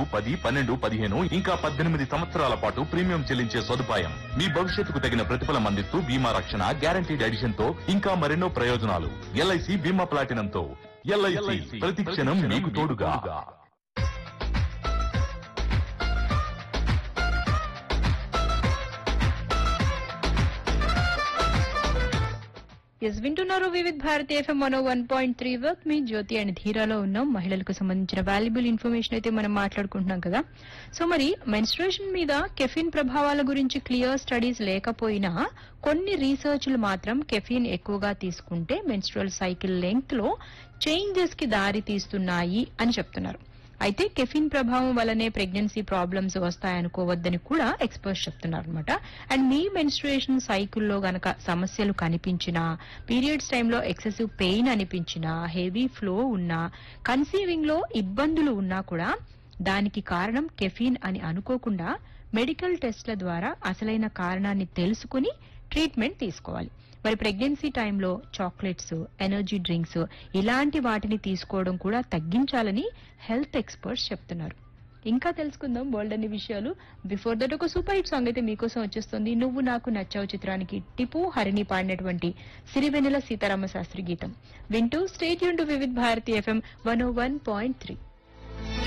10, 12, 15 ఇంకా 18 సంవత్సరాల పాటు ప్రీమియం చెల్లించే సదుపాయం. మీ భవిష్యత్తుకు తగిన ప్రతిఫలం అందిస్తూ బీమా రక్షణ, గ్యారంటీడ్ ఎడిషన్ తో ఇంకా మరెన్నో ప్రయోజనాలు. ఎల్ఐసి బీమా ప్లాటినంతో. ఎల్ఐసి ప్రతి క్షణం మీకు తోడుగా. వింటున్నారు Vividh Bharati FM 101.3 work me Jyothi and ధీరాలో ఉన్నాం. మహిళలకు సంబంధించిన వాల్యుబుల్ ఇన్ఫర్మేషన్ అయితే మనం మాట్లాడుకుంటున్నాం కదా. సో మరి మెన్స్ట్రుయేషన్ మీద కెఫిన్ ప్రభావాల గురించి క్లియర్ స్టడీస్ లేకపోయినా కొన్ని రీసెర్చ్లు మాత్రం కెఫిన్ ఎక్కువగా తీసుకుంటే మెన్స్ట్రువల్ సైకిల్ లెంగ్త్ లో చేంజెస్ కి దారి తీస్తున్నాయి అని చెప్తున్నారు. అయితే కెఫిన్ ప్రభావం వల్లనే ప్రెగ్నెన్సీ ప్రాబ్లమ్స్ వస్తాయనుకోవద్దని కూడా ఎక్స్పర్ట్స్ చెప్తున్నారు అనమాట. అండ్ మీ మెన్స్ట్రుయేషన్ సైకిల్లో గనక సమస్యలు కనిపించినా, పీరియడ్స్ టైంలో ఎక్సెసివ్ పెయిన్ అనిపించినా, హెవీ ఫ్లో ఉన్నా, కన్సీవింగ్ లో ఇబ్బందులు ఉన్నా కూడా దానికి కారణం కెఫిన్ అని అనుకోకుండా మెడికల్ టెస్ట్ల ద్వారా అసలైన కారణాన్ని తెలుసుకుని ట్రీట్మెంట్ తీసుకోవాలి. మరి ప్రెగ్నెన్సీ టైంలో చాక్లెట్స్, ఎనర్జీ డ్రింక్స్ ఇలాంటి వాటిని తీసుకోవడం కూడా తగ్గించాలని హెల్త్ ఎక్స్పర్ట్స్ చెప్తున్నారు. ఇంకా తెలుసుకుందాం బోల్డ్ అన్ని విషయాలు. బిఫోర్ దట్ ఒక సూపర్ హిట్ సాంగ్ అయితే మీకోసం వచ్చేస్తుంది. నువ్వు నాకు నచ్చావు చిత్రానికి టిపు హరిని పాడినటువంటి సిరివెన్నెల సీతారామ శాస్త్రి గీతం వింటూ stay tuned to Vividh Bharati FM 101.3.